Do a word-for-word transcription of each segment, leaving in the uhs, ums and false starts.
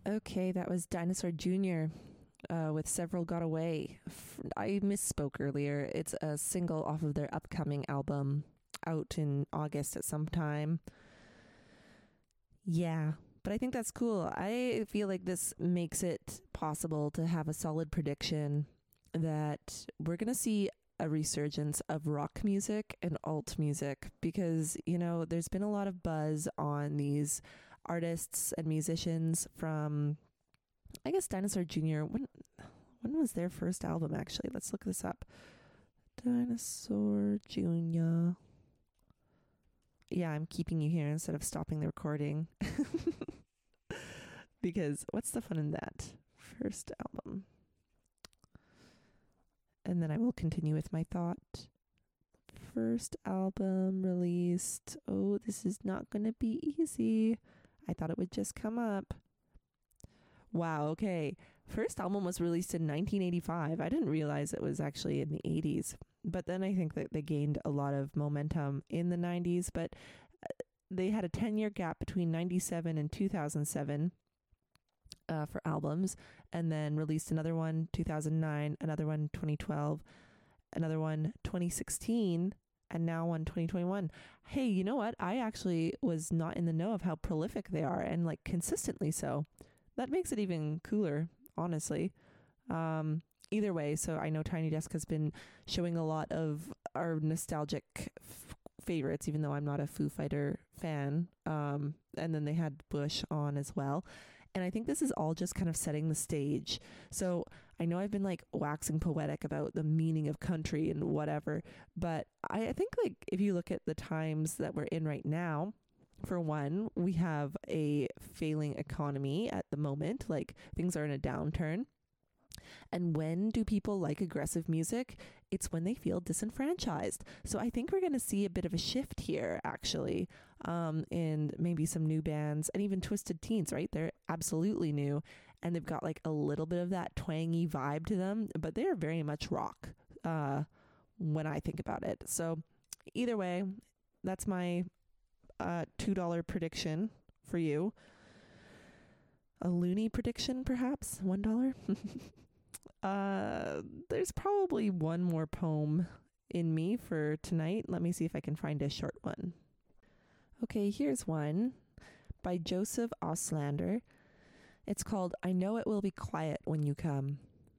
Okay, that was Dinosaur Junior Uh, with Several Got Away. I misspoke earlier. It's a single off of their upcoming album out in August at some time. Yeah, but I think that's cool. I feel like this makes it possible to have a solid prediction that we're going to see a resurgence of rock music and alt music because, you know, there's been a lot of buzz on these artists and musicians from, I guess, Dinosaur Junior When when was their first album, actually? Let's look this up. Dinosaur Junior Yeah, I'm keeping you here instead of stopping the recording. Because what's the fun in that? First album. And then I will continue with my thought. First album released. Oh, this is not going to be easy. I thought it would just come up. Wow, okay. First album was released in nineteen eighty-five. I didn't realize it was actually in the eighties. But then I think that they gained a lot of momentum in the nineties. But they had a ten-year gap between ninety-seven and two thousand seven uh, for albums. And then released another one two thousand nine, another one twenty twelve, another one twenty sixteen, and now one twenty twenty-one. Hey, you know what? I actually was not in the know of how prolific they are, and like consistently so. That makes it even cooler, honestly. Um, either way, so I know Tiny Desk has been showing a lot of our nostalgic f- favorites, even though I'm not a Foo Fighter fan. Um, and then they had Bush on as well. And I think this is all just kind of setting the stage. So I know I've been like waxing poetic about the meaning of country and whatever, but I, I think like if you look at the times that we're in right now, for one, we have a failing economy at the moment. Like things are in a downturn. And when do people like aggressive music? It's when they feel disenfranchised. So I think we're going to see a bit of a shift here, actually, um, in maybe some new bands and even Twisted Teens, right? They're absolutely new and they've got like a little bit of that twangy vibe to them, but they're very much rock uh, when I think about it. So either way, that's my uh, two dollar prediction for you. A loony prediction, perhaps? one dollar? uh, there's probably one more poem in me for tonight. Let me see if I can find a short one. Okay, here's one by Joseph Auslander. It's called, I Know It Will Be Quiet When You Come.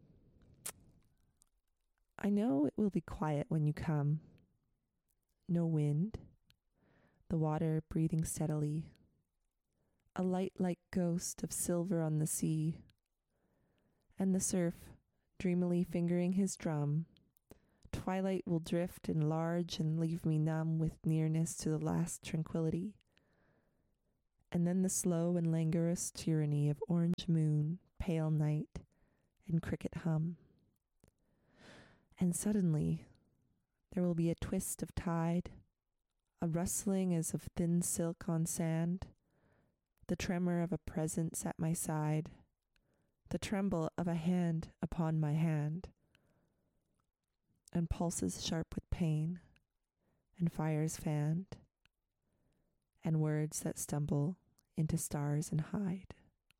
I know it will be quiet when you come. No wind. The water breathing steadily. A light-like ghost of silver on the sea. And the surf dreamily fingering his drum. Twilight will drift and large and leave me numb with nearness to the last tranquility. And then the slow and languorous tyranny of orange moon, pale night, and cricket hum. And suddenly, there will be a twist of tide, a rustling as of thin silk on sand, the tremor of a presence at my side, the tremble of a hand upon my hand, and pulses sharp with pain, and fires fanned, and words that stumble into stars and hide.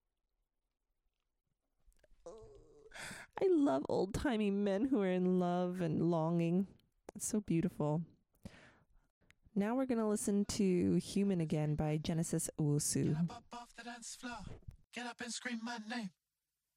I love old-timey men who are in love and longing. It's so beautiful. Now we're going to listen to Human Again by Genesis Owusu. Get up, up off the dance floor. Get up and scream my name.